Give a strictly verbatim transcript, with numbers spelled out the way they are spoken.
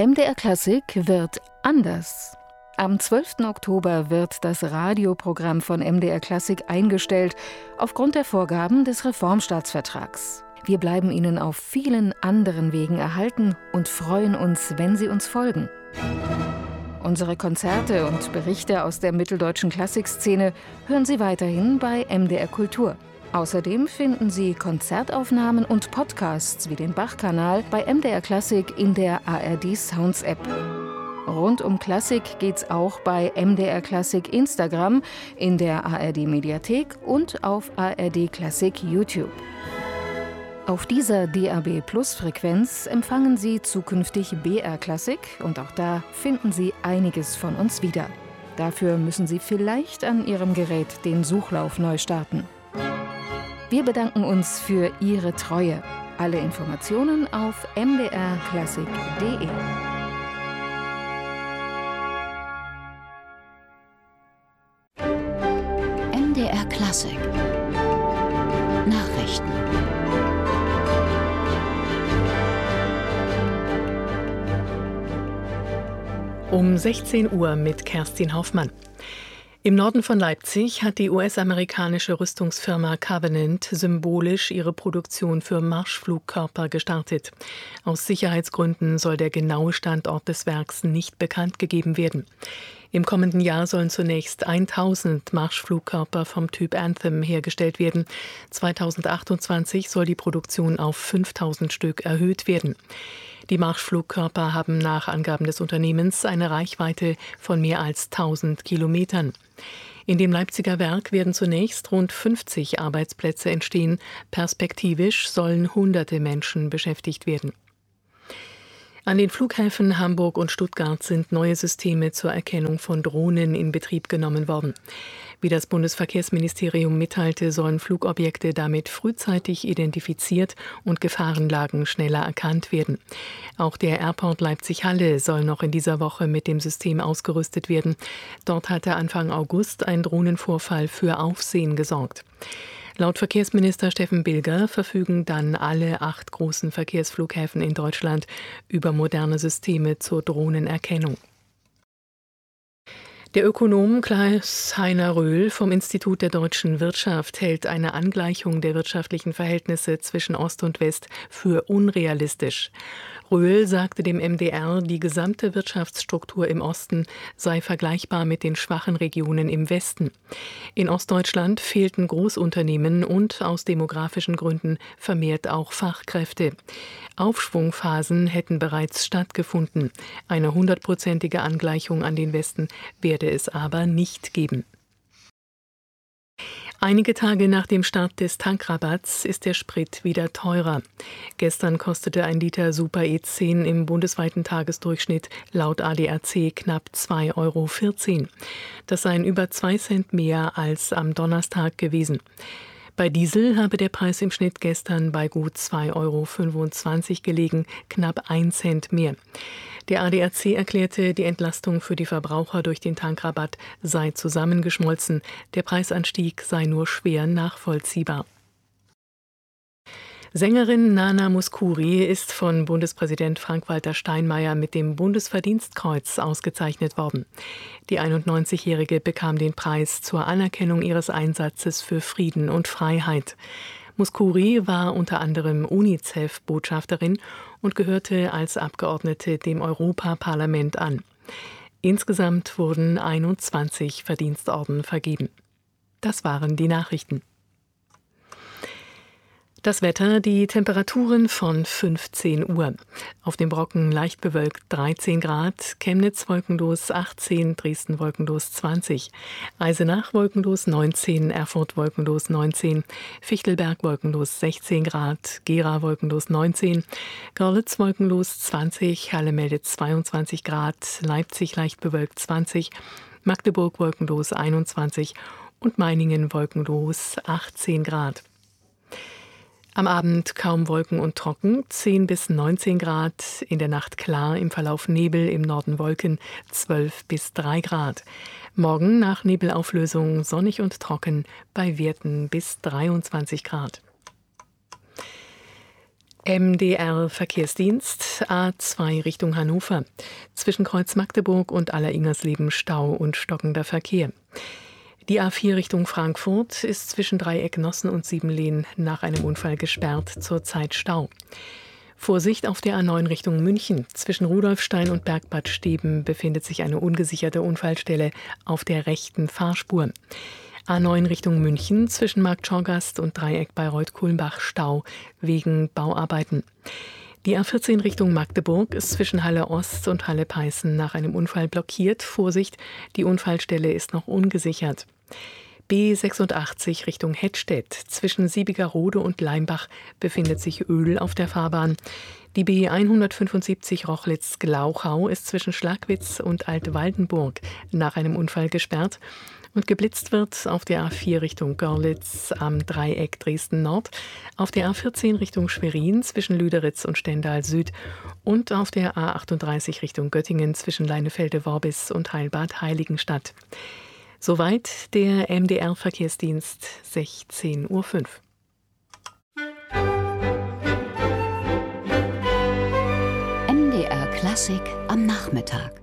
M D R Klassik wird anders. Am zwölften Oktober wird das Radioprogramm von M D R Klassik eingestellt, aufgrund der Vorgaben des Reformstaatsvertrags. Wir bleiben Ihnen auf vielen anderen Wegen erhalten und freuen uns, wenn Sie uns folgen. Unsere Konzerte und Berichte aus der mitteldeutschen Klassikszene hören Sie weiterhin bei M D R Kultur. Außerdem finden Sie Konzertaufnahmen und Podcasts wie den Bach-Kanal bei M D R Klassik in der A R D Sounds App. Rund um Klassik geht's auch bei M D R Klassik Instagram, in der A R D Mediathek und auf A R D Klassik YouTube. Auf dieser D A B Plus Frequenz empfangen Sie zukünftig B R Klassik und auch da finden Sie einiges von uns wieder. Dafür müssen Sie vielleicht an Ihrem Gerät den Suchlauf neu starten. Wir bedanken uns für Ihre Treue. Alle Informationen auf m d r klassik punkt d e. M D R Klassik Nachrichten. Um sechzehn Uhr mit Kerstin Hoffmann. Im Norden von Leipzig hat die U S-amerikanische Rüstungsfirma Covenant symbolisch ihre Produktion für Marschflugkörper gestartet. Aus Sicherheitsgründen soll der genaue Standort des Werks nicht bekannt gegeben werden. Im kommenden Jahr sollen zunächst tausend Marschflugkörper vom Typ Anthem hergestellt werden. zweitausendzweiundzwanzig soll die Produktion auf fünftausend Stück erhöht werden. Die Marschflugkörper haben nach Angaben des Unternehmens eine Reichweite von mehr als tausend Kilometern. In dem Leipziger Werk werden zunächst rund fünfzig Arbeitsplätze entstehen. Perspektivisch sollen hunderte Menschen beschäftigt werden. An den Flughäfen Hamburg und Stuttgart sind neue Systeme zur Erkennung von Drohnen in Betrieb genommen worden. Wie das Bundesverkehrsministerium mitteilte, sollen Flugobjekte damit frühzeitig identifiziert und Gefahrenlagen schneller erkannt werden. Auch der Airport Leipzig-Halle soll noch in dieser Woche mit dem System ausgerüstet werden. Dort hatte Anfang August ein Drohnenvorfall für Aufsehen gesorgt. Laut Verkehrsminister Steffen Bilger verfügen dann alle acht großen Verkehrsflughäfen in Deutschland über moderne Systeme zur Drohnenerkennung. Der Ökonom Klaus-Heiner Röhl vom Institut der deutschen Wirtschaft hält eine Angleichung der wirtschaftlichen Verhältnisse zwischen Ost und West für unrealistisch. Röhl sagte dem M D R, die gesamte Wirtschaftsstruktur im Osten sei vergleichbar mit den schwachen Regionen im Westen. In Ostdeutschland fehlten Großunternehmen und aus demografischen Gründen vermehrt auch Fachkräfte. Aufschwungphasen hätten bereits stattgefunden. Eine hundertprozentige Angleichung an den Westen werde es aber nicht geben. Einige Tage nach dem Start des Tankrabatts ist der Sprit wieder teurer. Gestern kostete ein Liter Super E zehn im bundesweiten Tagesdurchschnitt laut A D A C knapp zwei Euro vierzehn. Das seien über zwei Cent mehr als am Donnerstag gewesen. Bei Diesel habe der Preis im Schnitt gestern bei gut zwei Euro fünfundzwanzig gelegen, knapp ein Cent mehr. Der A D A C erklärte, die Entlastung für die Verbraucher durch den Tankrabatt sei zusammengeschmolzen. Der Preisanstieg sei nur schwer nachvollziehbar. Sängerin Nana Mouskouri ist von Bundespräsident Frank-Walter Steinmeier mit dem Bundesverdienstkreuz ausgezeichnet worden. Die einundneunzigjährige bekam den Preis zur Anerkennung ihres Einsatzes für Frieden und Freiheit. Mouskouri war unter anderem UNICEF-Botschafterin und gehörte als Abgeordnete dem Europaparlament an. Insgesamt wurden einundzwanzig Verdienstorden vergeben. Das waren die Nachrichten. Das Wetter, die Temperaturen von fünfzehn Uhr. Auf dem Brocken leicht bewölkt dreizehn Grad, Chemnitz wolkenlos achtzehn, Dresden wolkenlos zwanzig, Eisenach wolkenlos neunzehn, Erfurt wolkenlos neunzehn, Fichtelberg wolkenlos sechzehn Grad, Gera wolkenlos neunzehn, Görlitz wolkenlos zwanzig, Halle meldet zweiundzwanzig Grad, Leipzig leicht bewölkt zwanzig, Magdeburg wolkenlos einundzwanzig und Meiningen wolkenlos achtzehn Grad. Am Abend kaum Wolken und trocken, zehn bis neunzehn Grad, in der Nacht klar, im Verlauf Nebel, im Norden Wolken, zwölf bis drei Grad. Morgen nach Nebelauflösung sonnig und trocken, bei Werten bis dreiundzwanzig Grad. M D R-Verkehrsdienst A zwei Richtung Hannover. Zwischen Kreuz Magdeburg und Aller-Ingersleben Stau und stockender Verkehr. Die A vier Richtung Frankfurt ist zwischen Dreieck Nossen und Siebenlehn nach einem Unfall gesperrt, zurzeit Stau. Vorsicht auf der A neun Richtung München. Zwischen Rudolfstein und Bergbad Steben befindet sich eine ungesicherte Unfallstelle auf der rechten Fahrspur. A neun Richtung München zwischen Marktschorgast und Dreieck Bayreuth-Kulmbach Stau wegen Bauarbeiten. Die A vierzehn Richtung Magdeburg ist zwischen Halle Ost und Halle Peißen nach einem Unfall blockiert. Vorsicht, die Unfallstelle ist noch ungesichert. B sechsundachtzig Richtung Hettstedt. Zwischen Siebigerode und Leimbach befindet sich Öl auf der Fahrbahn. Die B hundertfünfundsiebzig Rochlitz-Glauchau ist zwischen Schlagwitz und Altwaldenburg nach einem Unfall gesperrt. Und geblitzt wird auf der A vier Richtung Görlitz am Dreieck Dresden Nord, auf der A vierzehn Richtung Schwerin zwischen Lüderitz und Stendal Süd und auf der A achtunddreißig Richtung Göttingen zwischen Leinefelde-Worbis und Heilbad-Heiligenstadt. Soweit der M D R-Verkehrsdienst, sechzehn Uhr fünf. M D R Klassik am Nachmittag.